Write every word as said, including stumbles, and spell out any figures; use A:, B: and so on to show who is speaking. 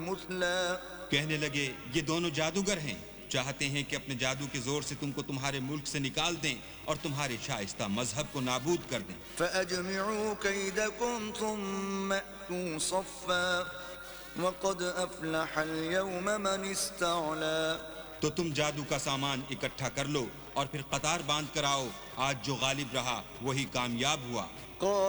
A: मुथला।
B: कहने लगे ये दोनों जादूगर हैं, चाहते हैं कि अपने जादू के जोर से तुमको तुम्हारे मुल्क से निकाल दें और तुम्हारे शाइस्ता मजहब को नाबूद कर दें।
A: फ़अजमिऊ कैदकुम थुम्मा अतू सफ़्फ़ा वक़द अफ़लहल यौम मन इस्तअला।
B: तो तुम जादू का सामान इकट्ठा कर लो और फिर कतार बांध कर आओ, आज जो गालिब रहा वही कामयाब हुआ।